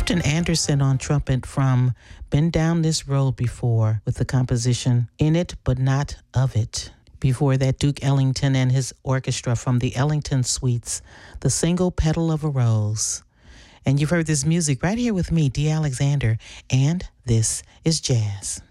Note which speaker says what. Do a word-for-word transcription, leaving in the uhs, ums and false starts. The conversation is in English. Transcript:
Speaker 1: Clifton Anderson on trumpet from Been Down This Road Before with the composition In It But Not Of It. Before that, Duke Ellington and his orchestra from the Ellington Suites, The Single Petal of a Rose. And you've heard this music right here with me, Dee Alexander, and this is Jazz.